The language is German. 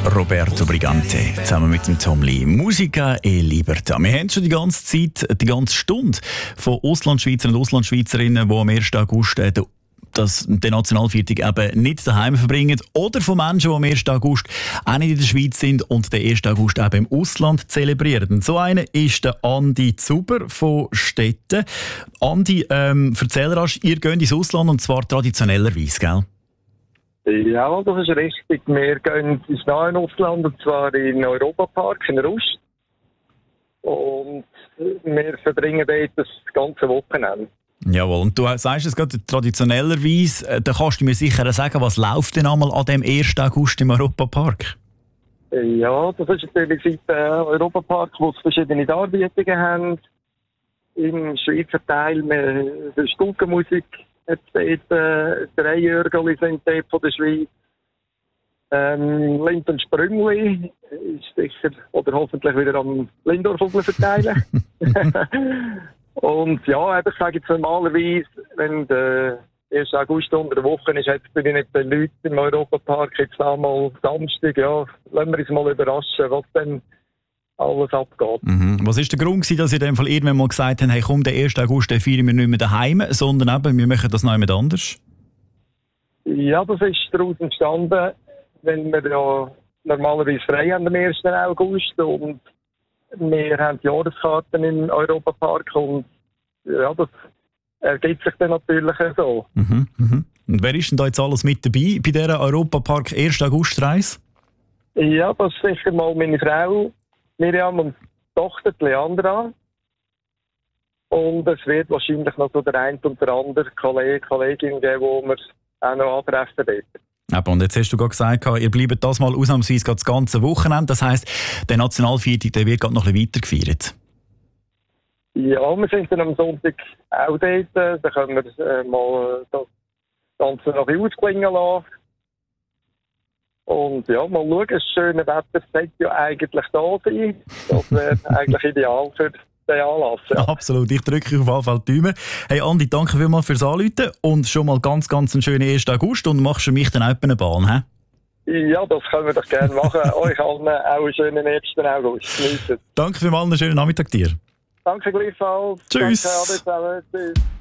Roberto Brigante zusammen mit dem Tom Lee. Musica e Libertà. Wir haben schon die ganze Zeit, die ganze Stunde von Auslandschweizern und Auslandschweizerinnen, die am 1. August den Nationalviertag eben nicht daheim verbringen, oder von Menschen, die am 1. August auch nicht in der Schweiz sind und den 1. August eben im Ausland zelebrieren. Und so einer ist der Andi Zuber von Stetten. Andi, erzähl rasch, ihr geht ins Ausland und zwar traditionellerweise, gell? Ja, das ist richtig. Wir gehen ins nahe Ausland, und zwar in den Europapark in Rust. Und wir verbringen dort das ganze Wochenende. Jawohl, und du sagst es gerade traditionellerweise, da kannst du mir sicher sagen, was läuft denn einmal an dem 1. August im Europapark? Ja, das ist natürlich seit Europapark, wo es verschiedene Darbietungen haben. Im Schweizer Teil, es ist Guggenmusik. Jetzt dort 3 Jürgeli sind dort von der Schweiz. Lind und Sprüngli ist sicher, oder hoffentlich wieder am Lindorfvogel verteilen. Und ja, ich sage jetzt normalerweise, wenn der 1. August unter der Woche ist, jetzt bin ich nicht den Leuten im Europapark, jetzt einmal Samstag, ja, lassen wir uns mal überraschen, was dann alles abgeht. Mhm. Was war der Grund, dass ihr in dem Fall irgendwann mal gesagt habt, hey komm, den 1. August feiern wir nicht mehr daheim, sondern eben, wir machen das noch jemand anders? Ja, das ist daraus entstanden, wenn wir ja normalerweise frei haben am 1. August und wir haben die Jahreskarten im Europapark und ja, das ergibt sich dann natürlich so. Mhm, mhm. Und wer ist denn da jetzt alles mit dabei bei dieser Europapark 1. August-Reise? Ja, das ist sicher mal meine Frau Miriam und die Tochter Leandra. Und es wird wahrscheinlich noch so der eine und der andere Kollegin geben, wo wir auch noch antreffen dort. Und jetzt hast du gerade gesagt, ihr bleibt das mal ausnahmsweise das ganze Wochenende. Das heisst, der Nationalviertag der wird gerade noch ein bisschen weiter gefeiert. Ja, wir sind dann am Sonntag auch dort. Da können wir mal das Ganze noch ein bisschen ausklingen lassen. Und ja, mal schauen, das schöne Wetter sollte ja eigentlich da sein. Das wäre eigentlich ideal für den Anlass. Ja. Absolut, ich drücke auf jeden Fall die Daumen. Hey Andi, danke vielmals fürs Anrufen und schon mal ganz einen schönen 1. August und machst für mich dann auch eine Bahn, he? Ja, das können wir doch gerne machen. Euch allen auch einen schönen 1. August. Geniessen. Danke vielmals, einen schönen Nachmittag dir. Danke gleichfalls. Tschüss. Danke, alle zusammen. Tschüss.